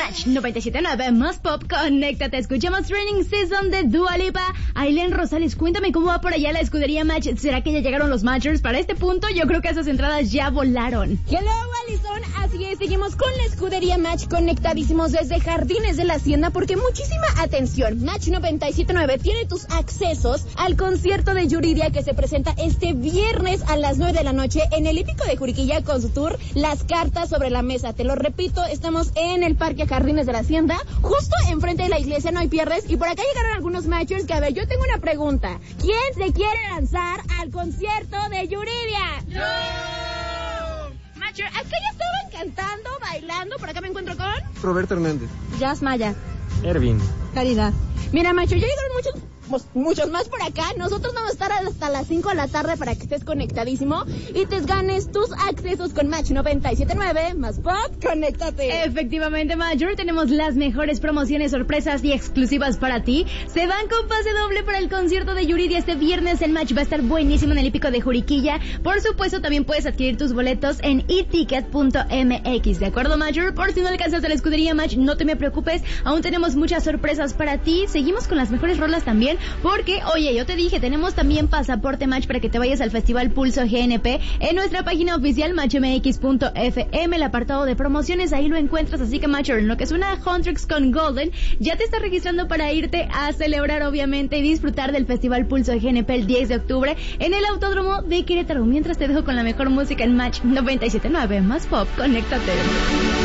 Match 97.9 más pop, conéctate. Escuchamos Training Season de Dua Lipa. Ailén Rosales, cuéntame cómo va por allá la escudería Match. ¿Será que ya llegaron los Matchers? Para este punto yo creo que esas entradas ya volaron. Hello, Alison, así es, seguimos con la escudería Match conectadísimos desde Jardines de la Hacienda porque muchísima atención. Match 97.9 tiene tus accesos al concierto de Yuridia que se presenta este viernes a las 9 de la noche en el hípico de Juriquilla con su tour Las Cartas sobre la Mesa. Te lo repito, estamos en el Parque Jardines de la Hacienda, justo enfrente de la iglesia, no hay pierdes. Y por acá llegaron algunos Matchers que, a ver, yo tengo una pregunta. ¿Quién se quiere lanzar al concierto de Yuridia? ¡Yo! Matcher, acá ya estaban cantando, bailando. Por acá me encuentro con Roberto Hernández, Jazz Maya, Ervin, Caridad. Mira, Matcher, ya llegaron muchos más por acá. Nosotros vamos a estar hasta las 5 de la tarde para que estés conectadísimo y te ganes tus accesos con Match 97.9 más pop, conéctate. Efectivamente, Major, tenemos las mejores promociones, sorpresas y exclusivas para ti. Se van con pase doble para el concierto de Yuridia este viernes en Match. Va a estar buenísimo en el hípico de Juriquilla. Por supuesto, también puedes adquirir tus boletos en eticket.mx. ¿De acuerdo, Major? Por si no alcanzas a la escudería Match, no te me preocupes. Aún tenemos muchas sorpresas para ti. Seguimos con las mejores rolas también. Porque, oye, yo te dije, tenemos también pasaporte Match para que te vayas al Festival Pulso GNP en nuestra página oficial matchmx.fm, el apartado de promociones, ahí lo encuentras. Así que, Matcher, en lo que es una Huntrix con Golden, ya te estás registrando para irte a celebrar, obviamente, y disfrutar del Festival Pulso GNP el 10 de octubre en el Autódromo de Querétaro. Mientras te dejo con la mejor música en Match 97.9 más pop, conéctate.